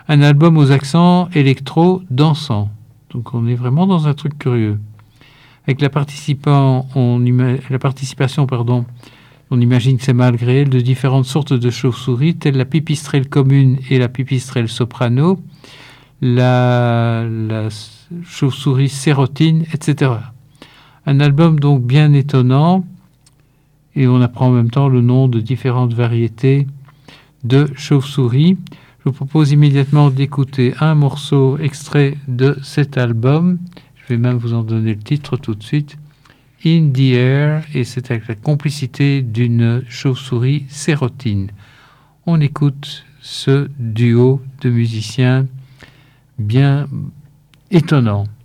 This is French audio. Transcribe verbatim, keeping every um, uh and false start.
Un album aux accents électro dansants. Donc on est vraiment dans un truc curieux. Avec la, participant, on ima- la participation, pardon, on imagine que c'est malgré elle, de différentes sortes de chauves-souris, telles la pipistrelle commune et la pipistrelle soprano, la, la chauve-souris sérotine, et cetera. Un album donc bien étonnant, et on apprend en même temps le nom de différentes variétés de chauves-souris. Je vous propose immédiatement d'écouter un morceau extrait de cet album. Je vais même vous en donner le titre tout de suite. In the Air, et c'est avec la complicité d'une chauve-souris sérotine. On écoute ce duo de musiciens bien étonnant.